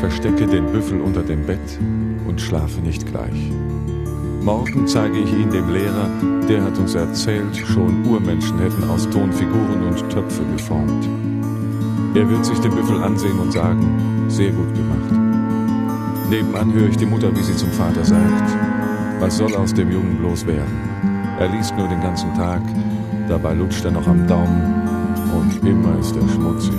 verstecke den Büffel unter dem Bett und schlafe nicht gleich. Morgen zeige ich ihn dem Lehrer, der hat uns erzählt, schon Urmenschen hätten aus Ton Figuren und Töpfe geformt. Er wird sich den Büffel ansehen und sagen, sehr gut gemacht. Nebenan höre ich die Mutter, wie sie zum Vater sagt, was soll aus dem Jungen bloß werden? Er liest nur den ganzen Tag, dabei lutscht er noch am Daumen und immer ist er schmutzig.